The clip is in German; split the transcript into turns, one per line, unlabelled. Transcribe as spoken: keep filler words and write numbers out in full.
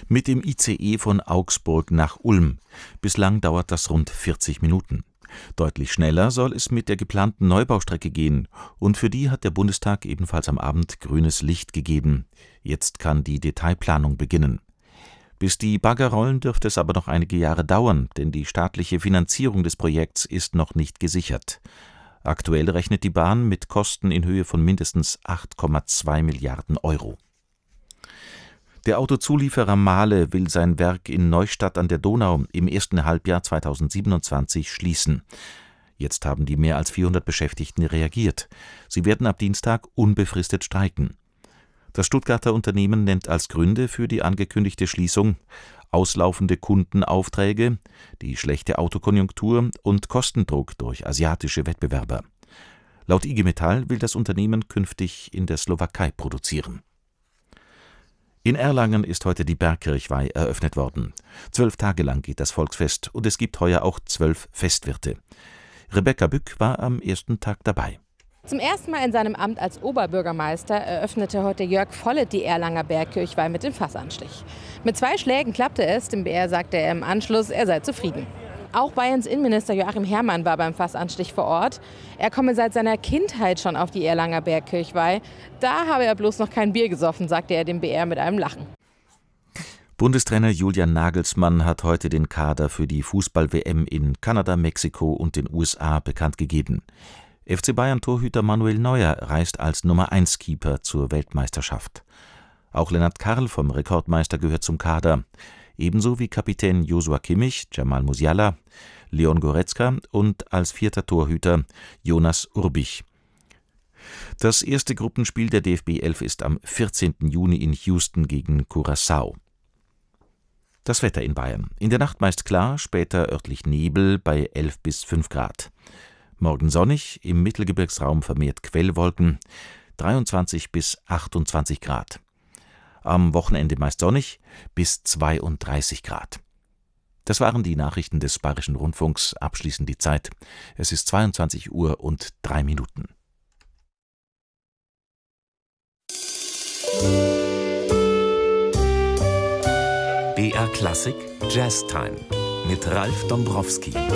Mit dem I C E von Augsburg nach Ulm. Bislang dauert das rund vierzig Minuten. Deutlich schneller soll es mit der geplanten Neubaustrecke gehen, und für die hat der Bundestag ebenfalls am Abend grünes Licht gegeben. Jetzt kann die Detailplanung beginnen. Bis die Bagger rollen, dürfte es aber noch einige Jahre dauern, denn die staatliche Finanzierung des Projekts ist noch nicht gesichert. Aktuell rechnet die Bahn mit Kosten in Höhe von mindestens acht Komma zwei Milliarden Euro. Der Autozulieferer Mahle will sein Werk in Neustadt an der Donau im ersten Halbjahr zweitausendsiebenundzwanzig schließen. Jetzt haben die mehr als vierhundert Beschäftigten reagiert. Sie werden ab Dienstag unbefristet streiken. Das Stuttgarter Unternehmen nennt als Gründe für die angekündigte Schließung auslaufende Kundenaufträge, die schlechte Autokonjunktur und Kostendruck durch asiatische Wettbewerber. Laut I G Metall will das Unternehmen künftig in der Slowakei produzieren. In Erlangen ist heute die Bergkirchweih eröffnet worden. Zwölf Tage lang geht das Volksfest und es gibt heuer auch zwölf Festwirte. Rebecca Bück war am ersten Tag dabei.
Zum ersten Mal in seinem Amt als Oberbürgermeister eröffnete heute Jörg Vollet die Erlanger Bergkirchweih mit dem Fassanstich. Mit zwei Schlägen klappte es, dem B R sagte er im Anschluss, er sei zufrieden. Auch Bayerns Innenminister Joachim Herrmann war beim Fassanstich vor Ort. Er komme seit seiner Kindheit schon auf die Erlanger Bergkirchweih. Da habe er bloß noch kein Bier gesoffen, sagte er dem B R mit einem Lachen.
Bundestrainer Julian Nagelsmann hat heute den Kader für die Fußball-W M in Kanada, Mexiko und den U S A bekannt gegeben. F C Bayern-Torhüter Manuel Neuer reist als Nummer eins Keeper zur Weltmeisterschaft. Auch Lennart Karl vom Rekordmeister gehört zum Kader. Ebenso wie Kapitän Joshua Kimmich, Jamal Musiala, Leon Goretzka und als vierter Torhüter Jonas Urbich. Das erste Gruppenspiel der D F B elf ist am vierzehnten Juni in Houston gegen Curaçao. Das Wetter in Bayern. In der Nacht meist klar, später örtlich Nebel bei elf bis fünf Grad. Morgen sonnig, im Mittelgebirgsraum vermehrt Quellwolken, dreiundzwanzig bis achtundzwanzig Grad. Am Wochenende meist sonnig, bis zweiunddreißig Grad. Das waren die Nachrichten des Bayerischen Rundfunks. Abschließend die Zeit. Es ist zweiundzwanzig Uhr und drei Minuten.
B R Klassik Jazztime mit Ralf Dombrowski.